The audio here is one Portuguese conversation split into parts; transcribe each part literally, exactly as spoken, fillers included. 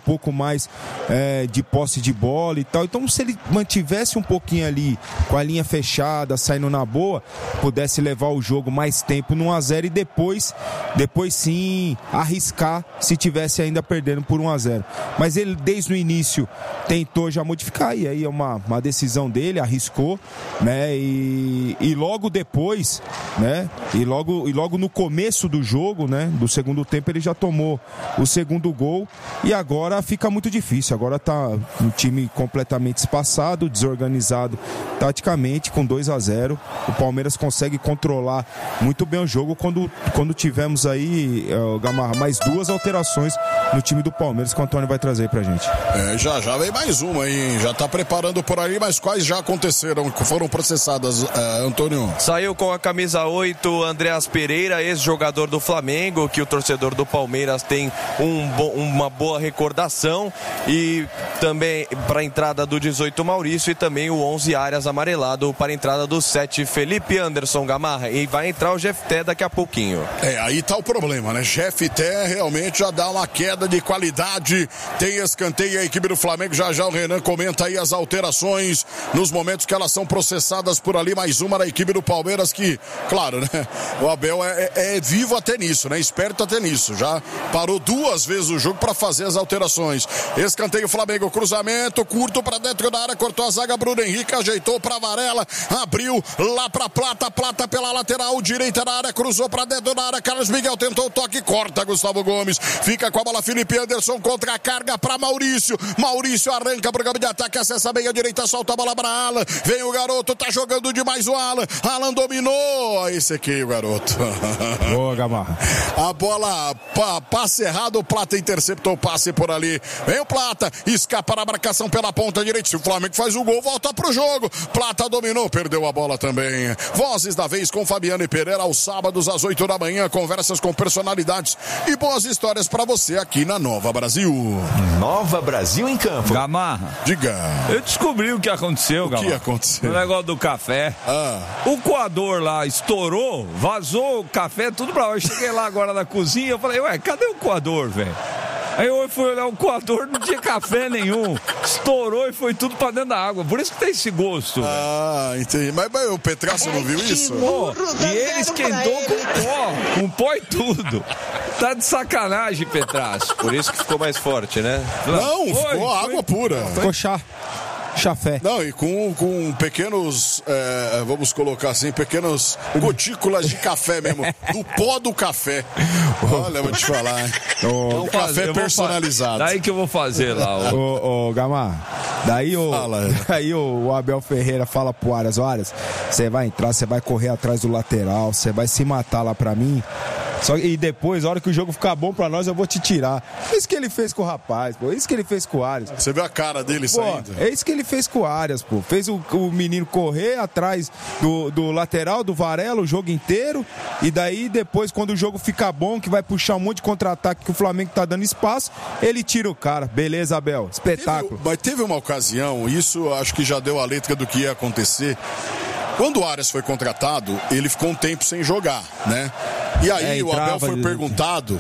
pouco mais é, de posse de bola e tal. Então, se ele mantivesse um pouquinho ali com a linha fechada, saindo na boa, pudesse levar o jogo mais tempo no um a zero e depois, depois sim arriscar se tivesse ainda perdendo por um a zero. Mas ele desde o início tentou já modificar, e aí é uma, uma decisão dele, arriscou, né? E, e logo depois, né? E logo, e logo no começo do jogo, né? Do segundo tempo, ele já tomou o segundo gol e agora fica muito difícil. Agora tá um time completamente espaçado, desorganizado taticamente, com dois a zero. O Palmeiras consegue controlar muito bem o jogo quando, quando tivemos aí, uh, Gamarra, mais duas alterações no time do Palmeiras que o Antônio vai trazer pra gente. É, já já vem mais uma aí, já tá preparando por ali, mas quais já aconteceram, foram processadas, uh, Antônio? Saiu com a camisa oito Andreas Pereira, ex-jogador do Flamengo, que o torcedor do Palmeiras tem um bo- uma boa recordação, e também para a entrada do dezoito Maurício, e também o onze Arias amarelado para a entrada do sete Felipe Anderson, Gamarra, e vai entrar o Jefté daqui a pouquinho. É, aí tá o problema, né? Jefté realmente já dá uma queda de qualidade, tem escanteio, a equipe do Flamengo, já já o Renan comenta aí as alterações nos momentos que elas são processadas por ali, mais uma da equipe do Palmeiras que, claro, né? O Abel é, é, é vivo até nisso, né? Esperto até nisso, já parou duas vezes o jogo para fazer as alterações. Escanteio Flamengo, cruzamento curto para dentro da área, cortou a zaga, Bruno Henrique ajeitou para Varela, abriu lá para Plata, Plata pela lateral direita da área, cruzou para dentro da área, Carlos Miguel tentou o toque, corta Gustavo Gomes, fica com a bola Felipe Anderson, contra a carga para Maurício, Maurício arranca pro campo de ataque, acessa bem a direita, solta a bola para Alan, vem o garoto, tá jogando demais o Alan, Alan dominou, esse aqui o garoto. Boa, Gamarra. A bola, pa, passe errado, o Plata interceptou o passe por ali, vem o Plata, escapa na marcação pela ponta direita, se o Flamengo faz o gol, volta pro jogo, Plata dominou, perdeu a bola também. Vozes da vez com Fabiano e Pereira, aos sábados às oito da manhã, conversas com personalidades e boas histórias pra você aqui na Nova Brasil. Nova Brasil em campo. Gamarra. Diga. Eu descobri o que aconteceu, O Gamarra. que aconteceu? O negócio do café. Ah. O coador lá estourou, vazou o café, tudo pra lá. Eu cheguei lá agora na cozinha, eu falei, ué, cadê o coador, velho? Aí eu fui olhar o coador, não tinha café nenhum. Estourou e foi tudo pra dentro da água. Por isso que tem esse gosto. Ah, véio. Entendi. Mas, mas o Petraço não viu isso? Pô, e ele esquentou com pó, com pó e tudo. Tá de sacanagem, Petraço. Por isso que ficou mais forte, né? Não, foi, ficou foi, água pura. Ficou chá. Chafé. Não, e com, com pequenos, é, vamos colocar assim, pequenas gotículas de café mesmo, do pó do café. Olha, vou te falar, hein? Ô, um café personalizado. Daí que eu vou fazer lá. Ó. Ô, ô Gamarra, daí, o, Fala. daí o, o Abel Ferreira fala pro Arias, Arias, você vai entrar, você vai correr atrás do lateral, você vai se matar lá pra mim. Só, e depois, a hora que o jogo ficar bom pra nós, eu vou te tirar. É isso que ele fez com o rapaz, pô. É isso que ele fez com o Arias. Você viu a cara dele Pô, saindo? é isso que ele fez com o Arias, pô. Fez o, o menino correr atrás do, do lateral, do Varela, o jogo inteiro. E daí, depois, quando o jogo ficar bom, que vai puxar um monte de contra-ataque que o Flamengo tá dando espaço, ele tira o cara. Beleza, Abel? Espetáculo. Teve, mas teve uma ocasião, isso acho que já deu a letra do que ia acontecer. Quando o Arias foi contratado, ele ficou um tempo sem jogar, né? E aí É, o Abel foi de... perguntado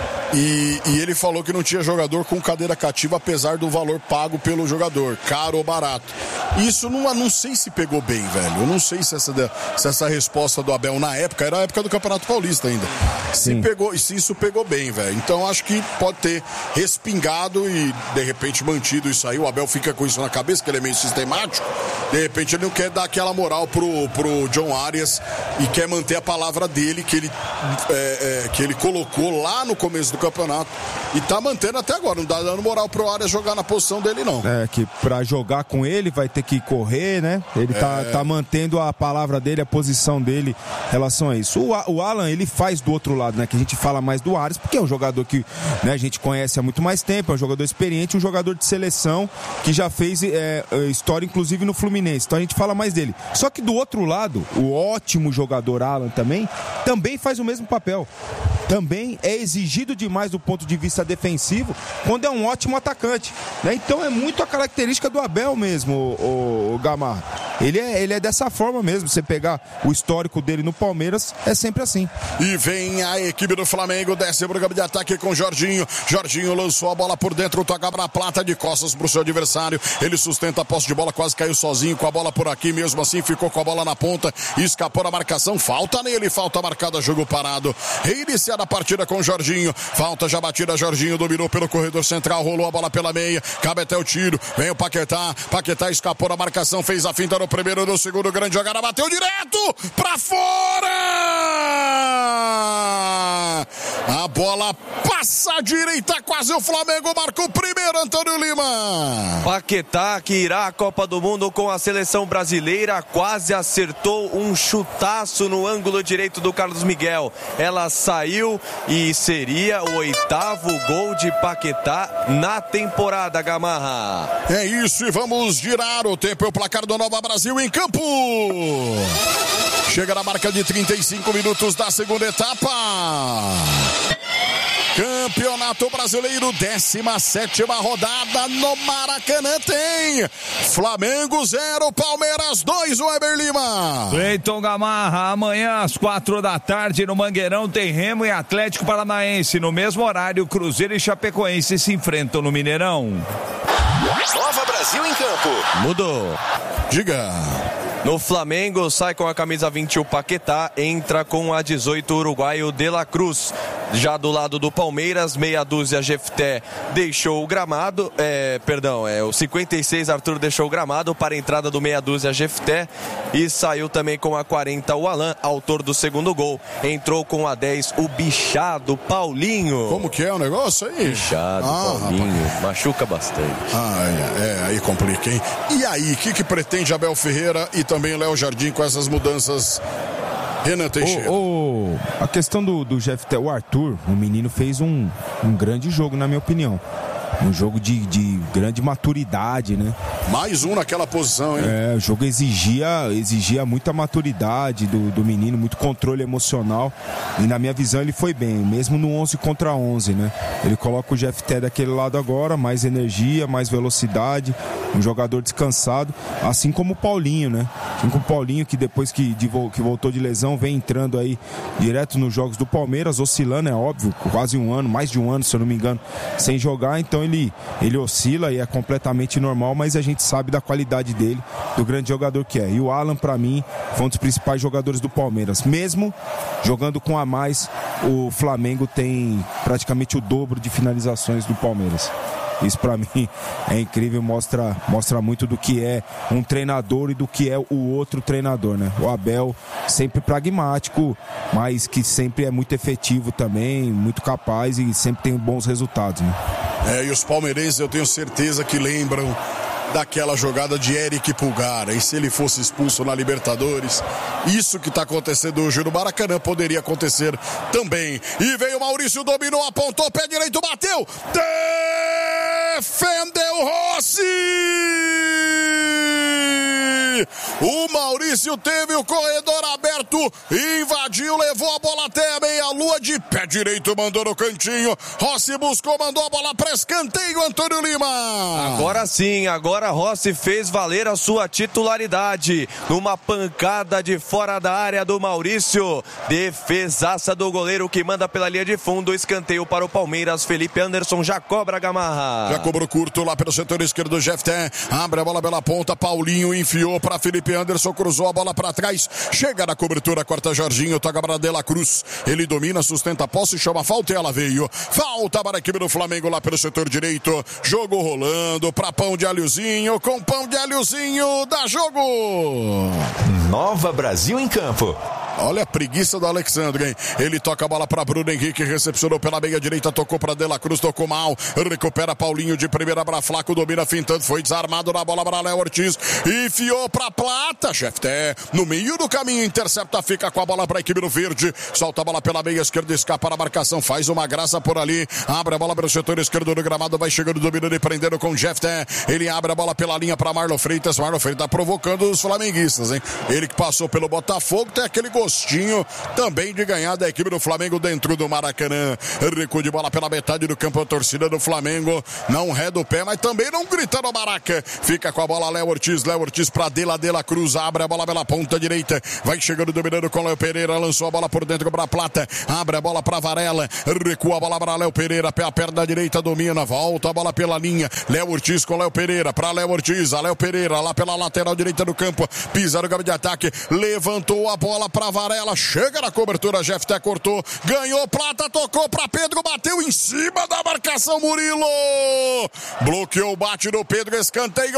e, e ele falou que não tinha jogador com cadeira cativa, apesar do valor pago pelo jogador, caro ou barato. Isso não, não sei se pegou bem, velho. Eu não sei se essa, se essa resposta do Abel na época, era a época do Campeonato Paulista ainda, se, pegou, se isso pegou bem, velho. Então acho que pode ter respingado e de repente mantido isso aí. O Abel fica com isso na cabeça, que ele é meio sistemático. De repente ele não quer dar aquela moral pro, pro John Arias e quer manter a palavra dele que ele, é, é, que ele colocou lá no começo do campeonato e tá mantendo até agora. Não tá dando moral pro Arias jogar na posição dele, não. É, que pra jogar com ele vai ter que correr, né? Ele tá, é... tá mantendo a palavra dele, a posição dele em relação a isso. O, o Alan, ele faz do outro lado, né? Que a gente fala mais do Arias, porque é um jogador que, né, a gente conhece há muito mais tempo, é um jogador experiente, um jogador de seleção que já fez é, história, inclusive, no Fluminense. Então a gente fala mais dele. Só que do outro lado, o ótimo jogador Alan também, também faz o mesmo papel. Também é exigido demais do ponto de vista defensivo quando é um ótimo atacante, né? Então é muito a característica do Abel mesmo, o, o, o Gamarra. ele é, ele é dessa forma mesmo. Você pegar o histórico dele no Palmeiras, é sempre assim. E vem a equipe do Flamengo, desce pro campo de ataque com Jorginho. Jorginho lançou a bola por dentro, toca pra Plata, de costas pro seu adversário. Ele sustenta a posse de bola, quase caiu sozinho com a bola por aqui, mesmo assim ficou com a bola na ponta, escapou da marcação, falta nele, falta marcada, jogo parado. Reiniciada a partida com Jorginho, falta já batida, Jorginho dominou pelo corredor central, rolou a bola pela meia, cabe até o tiro, vem o Paquetá, Paquetá escapou da marcação, fez a finta no primeiro, no segundo, grande jogada, bateu direto pra fora! A bola passa à direita, quase o Flamengo marca o primeiro, Antônio Lima. Paquetá, que irá à Copa do Mundo com a seleção brasileira, quase acertou um chutaço no ângulo direito do Carlos Miguel. Ela saiu e seria o oitavo gol de Paquetá na temporada, Gamarra. É isso, e vamos girar o tempo e o placar do Nova Brasil em campo. Chega na marca de trinta e cinco minutos da segunda etapa. Campeonato Brasileiro, décima sétima rodada no Maracanã tem Flamengo zero, Palmeiras dois, Weber Lima. Cleiton Gamarra, amanhã às quatro da tarde no Mangueirão tem Remo e Atlético Paranaense. No mesmo horário, Cruzeiro e Chapecoense se enfrentam no Mineirão. Nova Brasil em campo. Mudou. Diga. No Flamengo, sai com a camisa vinte o Paquetá, entra com a dezoito o uruguaio De La Cruz. Já do lado do Palmeiras, meia dúzia Jefté deixou o gramado, é, perdão, é o cinquenta e seis Arthur deixou o gramado para a entrada do meia dúzia Jefté e saiu também com a quarenta o Alan, autor do segundo gol. Entrou com a dez o bichado Paulinho. Como que é o negócio aí? Bichado ah, Paulinho, rapaz. Machuca bastante. Ah, é, é, aí complica, hein? E aí, o que, que pretende Abel Ferreira e também Léo Jardim com essas mudanças? Renan Teixeira. Oh, oh, a questão do, do Jefté, o Arthur, o menino fez um, um grande jogo, na minha opinião. Um jogo de, de grande maturidade, né? Mais um naquela posição, hein? É, o jogo exigia, exigia muita maturidade do, do menino, muito controle emocional. E na minha visão ele foi bem, mesmo no onze contra onze, né? Ele coloca o Jefté daquele lado agora, mais energia, mais velocidade, um jogador descansado, assim como o Paulinho, né? Assim como o Paulinho, que depois que, de, que voltou de lesão, vem entrando aí direto nos jogos do Palmeiras, oscilando, é óbvio, quase um ano, mais de um ano, se eu não me engano, sem jogar, então ele, ele oscila e é completamente normal, mas a gente sabe da qualidade dele, do grande jogador que é. E o Alan, pra mim, foi um dos principais jogadores do Palmeiras. Mesmo jogando com a mais, o Flamengo tem praticamente o dobro de finalizações do Palmeiras. Isso pra mim é incrível, mostra, mostra muito do que é um treinador e do que é o outro treinador, né? O Abel sempre pragmático, mas que sempre é muito efetivo também, muito capaz e sempre tem bons resultados, né? É, e os palmeirenses eu tenho certeza que lembram daquela jogada de Eric Pulgar, e se ele fosse expulso na Libertadores, isso que está acontecendo hoje no Maracanã poderia acontecer também. E veio o Maurício, dominou, apontou, pé direito, bateu, defendeu Rossi! O Maurício teve o corredor aberto, invadiu, levou a bola até a meia-lua, de pé direito, mandou no cantinho. Rossi buscou, mandou a bola para escanteio, Antônio Lima. Agora sim, agora Rossi fez valer a sua titularidade. Numa pancada de fora da área do Maurício. Defesaça do goleiro que manda pela linha de fundo. Escanteio para o Palmeiras. Felipe Anderson já cobra, Gamarra. Já cobrou curto lá pelo setor esquerdo. Jefté abre a bola pela ponta. Paulinho enfiou para Felipe Anderson, cruzou a bola para trás, chega na cobertura, corta Jorginho, toca para De La Cruz, ele domina, sustenta a posse, chama falta e ela veio, falta para a equipe do Flamengo lá pelo setor direito, jogo rolando para Pão de Alhozinho, com Pão de Alhozinho, dá jogo. Nova Brasil em campo. Olha a preguiça do Alexandre, hein? Ele toca a bola para Bruno Henrique, recepcionou pela meia direita, tocou para De La Cruz, tocou mal, recupera Paulinho de primeira para Flaco, domina fintando, foi desarmado na bola para Léo Ortiz, enfiou para Plata, Jefté no meio do caminho, intercepta, fica com a bola para a equipe do Verde, solta a bola pela meia esquerda, escapa na marcação, faz uma graça por ali, abre a bola pelo setor esquerdo do gramado, vai chegando, dominando e prendendo com Jefté, ele abre a bola pela linha para Marlon Freitas, Marlon Freitas tá provocando os flamenguistas, hein? Ele que passou pelo Botafogo, tem aquele gol gostinho também de ganhar da equipe do Flamengo dentro do Maracanã. Recuo de bola pela metade do campo, a torcida do Flamengo não reda o pé, mas também não grita no Maraca. Fica com a bola Léo Ortiz, Léo Ortiz pra Dela, Dela Cruz, abre a bola pela ponta direita, vai chegando, dominando com Léo Pereira, lançou a bola por dentro para Plata, abre a bola pra Varela, recua a bola para Léo Pereira, pé a perna direita domina, volta a bola pela linha, Léo Ortiz com Léo Pereira, pra Léo Ortiz, a Léo Pereira lá pela lateral direita do campo, pisa no campo de ataque, levantou a bola pra Varela, chega na cobertura, Jeff Té cortou, ganhou Plata, tocou pra Pedro, bateu em cima da marcação, Murilo bloqueou o bate do Pedro, escanteio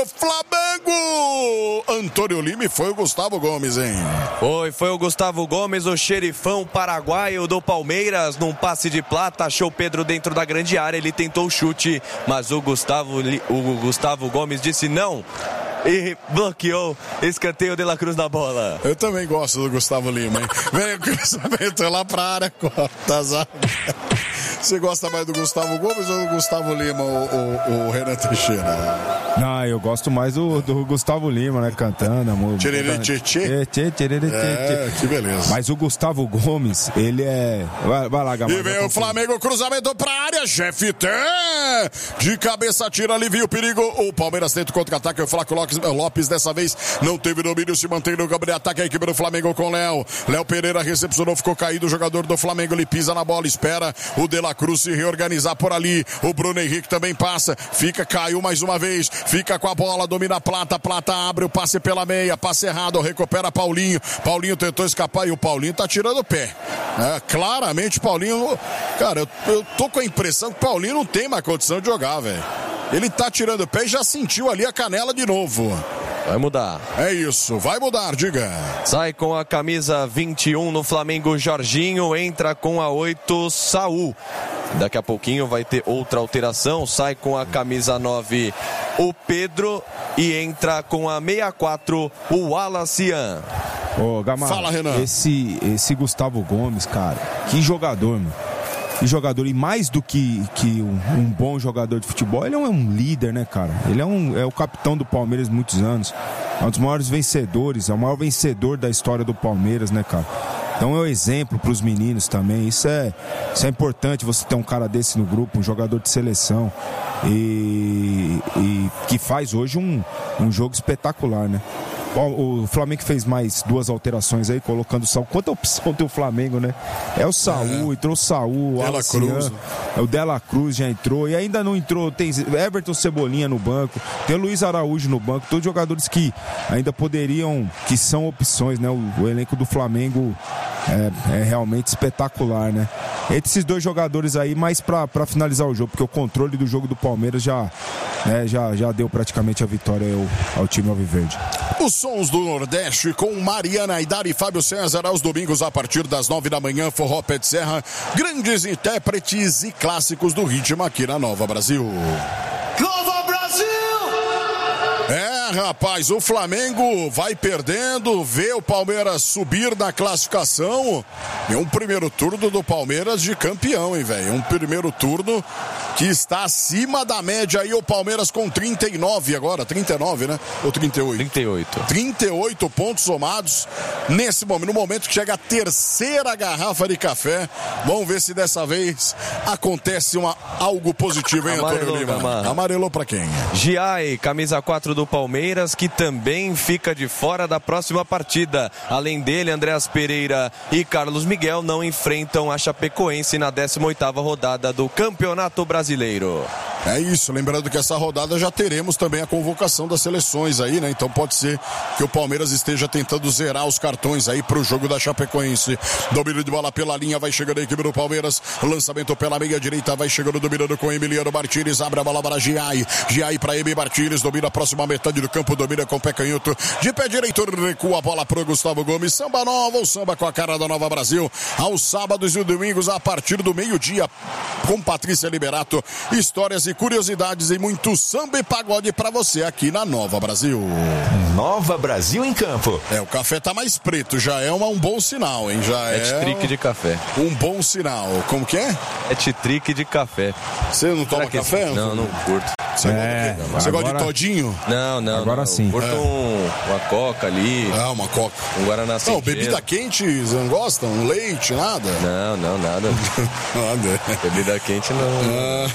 Flamengo. Antônio Lima, e foi o Gustavo Gomes, hein? Foi, foi o Gustavo Gomes, o xerifão paraguaio do Palmeiras, num passe de Plata, achou o Pedro dentro da grande área, ele tentou o chute, mas o Gustavo, o Gustavo Gomes disse não e bloqueou, escanteio de La Cruz na bola. Eu também gosto do Gustavo Lima, hein? Vem o cruzamento lá pra área, corta a zaga. Você gosta mais do Gustavo Gomes ou do Gustavo Lima, o, o, o Renan Teixeira? Não, eu gosto mais do, do Gustavo Lima, né? Cantando, amor. Tchê, tchê, tchê. Tchê, tchê, É, que beleza. Mas o Gustavo Gomes, ele é... Vai, vai lá, Gamal. E vem o Flamengo, cruzamento pra área, Jeff Té. De cabeça, tira, alivia o perigo. O Palmeiras tenta o contra-ataque, o Flaco Lopes dessa vez não teve domínio, se mantém no campo de ataque, a equipe do Flamengo com Léo. Léo Pereira recepcionou, ficou caído, o jogador do Flamengo, ele pisa na bola, espera o De La Cruz se reorganizar por ali. O Bruno Henrique também passa, fica, caiu mais uma vez, fica com a bola, domina a Plata, Plata abre o passe pela meia, passe errado, recupera Paulinho, Paulinho tentou escapar e o Paulinho tá tirando o pé. É, claramente Paulinho, cara, eu, eu tô com a impressão que Paulinho não tem mais condição de jogar, velho. Ele tá tirando o pé e já sentiu ali a canela de novo. Vai mudar. É isso, vai mudar, diga. Sai com a camisa vinte e um no Flamengo, Jorginho, entra com a oito, Saul. Daqui a pouquinho vai ter outra alteração, sai com a camisa nove, o Pedro, e entra com a sessenta e quatro, o Alacian. Ô, Gamal, fala, Renan. Esse, esse Gustavo Gomes, cara, que jogador, mano. Que jogador, e mais do que, que um, um bom jogador de futebol, ele é um líder, né, cara? Ele é, um, é o capitão do Palmeiras há muitos anos. É um dos maiores vencedores, é o maior vencedor da história do Palmeiras, né, cara? Então é um exemplo para os meninos também. Isso é, isso é importante, você ter um cara desse no grupo, um jogador de seleção. E, e que faz hoje um, um jogo espetacular, né? O Flamengo fez mais duas alterações aí, colocando o Saul. Quanta opção tem o Flamengo, né? É o Saul, é. entrou o Saul, o Dela Cruz. O Dela Cruz já entrou. E ainda não entrou, tem Everton Cebolinha no banco, tem o Luiz Araújo no banco. Todos jogadores que ainda poderiam, que são opções, né? O, o elenco do Flamengo é, é realmente espetacular, né? Entre esses dois jogadores aí, mais pra, pra finalizar o jogo, porque o controle do jogo do Palmeiras já, né, já, já deu praticamente a vitória ao, ao time alviverde. Os sons do Nordeste com Mariana Aidar e Fábio César aos domingos a partir das nove da manhã, Forró Pé de Serra, grandes intérpretes e clássicos do ritmo aqui na Nova Brasil. Nova Brasil! É, rapaz, o Flamengo vai perdendo, vê o Palmeiras subir na classificação. É um primeiro turno do Palmeiras de campeão, hein, velho? Um primeiro turno que está acima da média aí, o Palmeiras com trinta e nove agora, trinta e nove, né? Ou trinta e oito? trinta e oito. trinta e oito pontos somados nesse momento, no momento que chega a terceira garrafa de café. Vamos ver se dessa vez acontece uma, algo positivo, hein, Antônio Lima? Gamarra. Amarelou pra quem? Giai, camisa quatro do Palmeiras, que também fica de fora da próxima partida. Além dele, Andréas Pereira e Carlos Miguel não enfrentam a Chapecoense na décima oitava rodada do Campeonato Brasileiro. É isso, lembrando que essa rodada já teremos também a convocação das seleções aí, né? Então pode ser que o Palmeiras esteja tentando zerar os cartões aí pro jogo da Chapecoense. Domínio de bola pela linha, vai chegando a equipe do Palmeiras. Lançamento pela meia direita, vai chegando dominando com Emiliano Martínez. Abre a bola para Giai. Giai para Emi Martínez, domina a próxima metade do campo, domina com o pé canhoto. De pé direito, recua a bola pro Gustavo Gomes. Samba nova, o samba com a cara da Nova Brasil. Aos sábados e domingos, a partir do meio-dia, com Patrícia Liberato. Histórias e curiosidades e muito samba e pagode pra você aqui na Nova Brasil. Nova Brasil em Campo. É, o café tá mais preto, já é uma, um bom sinal, hein? Já é. É trick de café. Um bom sinal. Como que é? É trick de café. Você não toma que café? Não, não curto. Você, É, gosta, você agora... gosta de todinho? Não, não. Agora não. sim. Curto É. um, uma coca ali. Ah, uma coca. Um guaraná Não, sem bebida gelo. quente, você não gosta? Um leite, nada? Não, não, nada. Nada. Bebida quente não.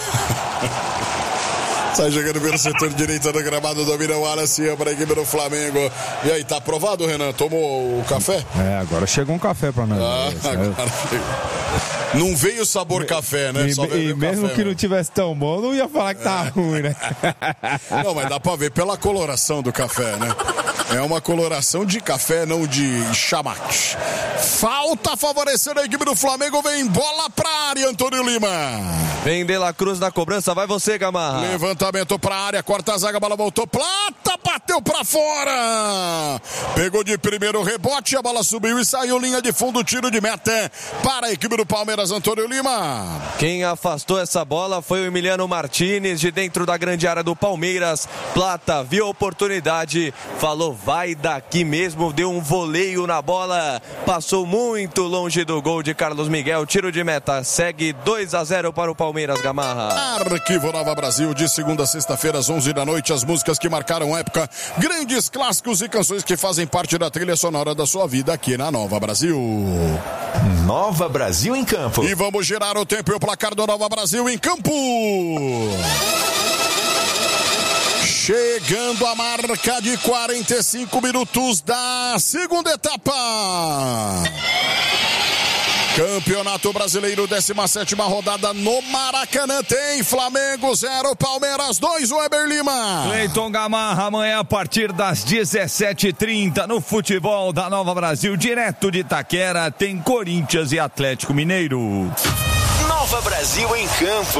Sai jogando pelo setor direito do gramado, domina o Wallace para a equipe do Flamengo. E aí, tá aprovado, Renan? Tomou o café? É, agora chegou um café pra nós. Ah, agora não veio sabor café, né? E, Só veio e mesmo café, que né? não tivesse tão bom, não ia falar que tá ruim, né? Não, mas dá pra ver pela coloração do café, né? É uma coloração de café, não de chamate. Falta favorecendo a equipe do Flamengo. Vem bola pra área, Antônio Lima. Vem De La Cruz na cobrança. Vai você, Gamarra. Levantamento pra área, corta a zaga, a bola voltou. Plata, bateu pra fora. Pegou de primeiro rebote, a bola subiu e saiu linha de fundo, tiro de meta para a equipe do Palmeiras, Antônio Lima. Quem afastou essa bola foi o Emiliano Martinez, de dentro da grande área do Palmeiras. Plata viu a oportunidade, falou vai daqui mesmo, deu um voleio na bola, passou muito longe do gol de Carlos Miguel, tiro de meta, segue dois a zero para o Palmeiras, Gamarra. Arquivo Nova Brasil, de segunda a sexta-feira às onze da noite, as músicas que marcaram época, grandes clássicos e canções que fazem parte da trilha sonora da sua vida aqui na Nova Brasil. Nova Brasil em Campo. E vamos girar o tempo e o placar do Nova Brasil em campo. Chegando a marca de quarenta e cinco minutos da segunda etapa. Campeonato Brasileiro, décima sétima rodada no Maracanã. Tem Flamengo zero, Palmeiras dois, Weber Lima. Cleiton Gamarra, amanhã a partir das dezessete e trinta no futebol da Nova Brasil, direto de Itaquera, tem Corinthians e Atlético Mineiro. Nova Brasil em Campo.